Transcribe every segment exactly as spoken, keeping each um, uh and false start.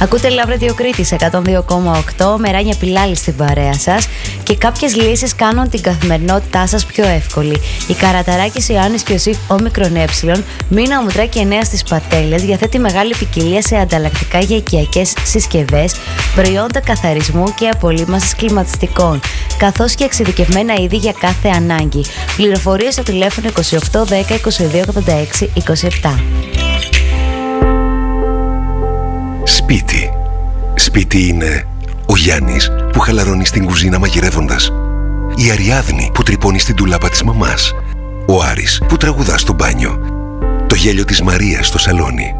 Ακούτε Love Radio Κρήτης εκατόν δύο κόμμα οκτώ με Ράνια Πιλάλη στην παρέα σας και κάποιες λύσεις κάνουν την καθημερινότητά σας πιο εύκολη. Η Καραταράκης Ιωάννης και ο Σιφ Όμικρον Ε, Μίνα Μουτράκη εννέα στις Πατέλες, διαθέτει μεγάλη ποικιλία σε ανταλλακτικά για οικιακές συσκευές, προϊόντα καθαρισμού και απολύμασης κλιματιστικών, καθώς και εξειδικευμένα είδη για κάθε ανάγκη. Πληροφορίες στο τηλέφωνο είκοσι οκτώ δέκα είκοσι δύο ογδόντα έξι είκοσι επτά. Σπίτι. Σπίτι είναι ο Γιάννης που χαλαρώνει στην κουζίνα μαγειρεύοντας, η Αριάδνη που τρυπώνει στην ντουλάπα της μαμάς, ο Άρης που τραγουδά στο μπάνιο, το γέλιο της Μαρίας στο σαλόνι.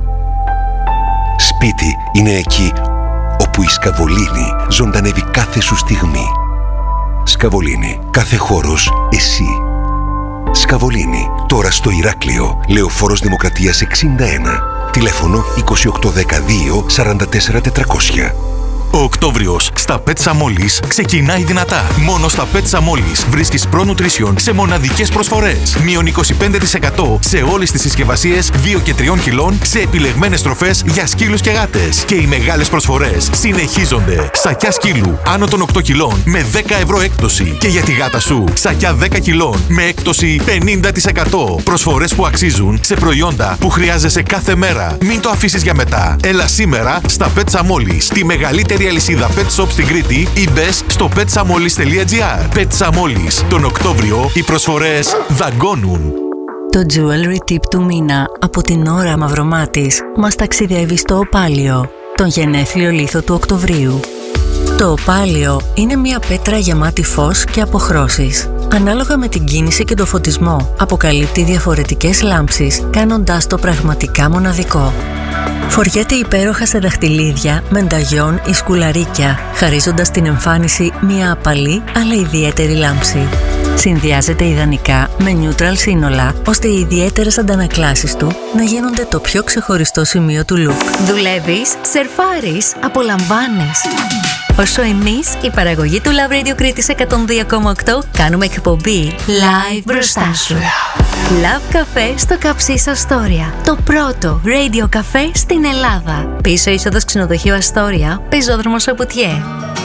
Σπίτι είναι εκεί όπου η Σκαβολίνη ζωντανεύει κάθε σου στιγμή. Σκαβολίνη, κάθε χώρος εσύ. Σκαβολίνη, τώρα στο Ηράκλειο, Λεωφόρος Δημοκρατίας εξήντα ένα. Τηλέφωνο είκοσι οκτώ δεκαδύο σαράντα τέσσερα τετρακόσια. Ο Οκτώβριος στα Πέτσα Μόλις ξεκινάει δυνατά. Μόνο στα Πέτσα Μόλις βρίσκεις Pro Nutrition σε μοναδικές προσφορές. Μείον είκοσι πέντε τοις εκατό σε όλες τις συσκευασίες δύο και τριών κιλών σε επιλεγμένες τροφές για σκύλους και γάτες. Και οι μεγάλες προσφορές συνεχίζονται. Σακιά σκύλου άνω των οκτώ κιλών με δέκα ευρώ έκπτωση. Και για τη γάτα σου σακιά δέκα κιλών με έκπτωση πενήντα τοις εκατό. Προσφορές που αξίζουν σε προϊόντα που χρειάζεσαι κάθε μέρα. Μην το αφήσεις για μετά. Έλα σήμερα στα Πέτσα Μόλις, τη μεγαλύτερη αλυσίδα pet shop στην Κρήτη, ή μπες στο petsamolis τελεία gr. Pet Samolis. Τον Οκτώβριο οι προσφορές δαγκώνουν. Το jewelry tip του μήνα από την Ώρα Μαυρομάτης μας ταξιδεύει στο οπάλιο, τον γενέθλιο λίθο του Οκτωβρίου. Το οπάλιο είναι μια πέτρα γεμάτη φως και αποχρώσεις. Ανάλογα με την κίνηση και το φωτισμό, αποκαλύπτει διαφορετικές λάμψεις, κάνοντάς το πραγματικά μοναδικό. Φοριέται υπέροχα σε δαχτυλίδια, μενταγιόν ή σκουλαρίκια, χαρίζοντας την εμφάνιση μια απαλή αλλά ιδιαίτερη λάμψη. Συνδυάζεται ιδανικά με neutral σύνολα, ώστε οι ιδιαίτερες αντανακλάσεις του να γίνονται το πιο ξεχωριστό σημείο του look. Δουλεύεις, σερφάρεις, απολαμβάνεις. Όσο εμείς, η παραγωγή του Love Radio Κρήτης εκατόν δύο κόμμα οκτώ, κάνουμε εκπομπή live μπροστά σου. Love Café στο Καψίς Αστόρια. Το πρώτο radio cafe στην Ελλάδα. Πίσω είσοδος ξενοδοχείου Αστόρια, πεζόδρομος Απουτιέ.